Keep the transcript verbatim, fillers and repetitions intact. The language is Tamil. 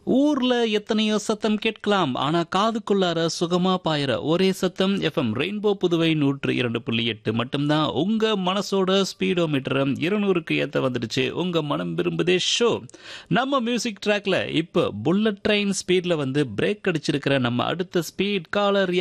ஊர்ல எத்தனையோ சத்தம் கேட்கலாம், ஆனா காதுக்குள்ளார சுகமா பாயிர ஒரே சத்தம் எஃப்எம் ரெயின்போ புதுவை நூற்று இரண்டு புள்ளி எட்டு மட்டும்தான். உங்க மனசோட ஸ்பீடோ மீட்டர் இருநூறுக்கு ஏத்த வந்துடுச்சு. உங்க மனம் விரும்புதே ஷோ. நம்ம மியூசிக் ட்ராக்ல இப்ப புல்லட் ட்ரெயின் ஸ்பீட்ல வந்து பிரேக் அடிச்சிருக்கிற நம்ம அடுத்த ஸ்பீட் காலர்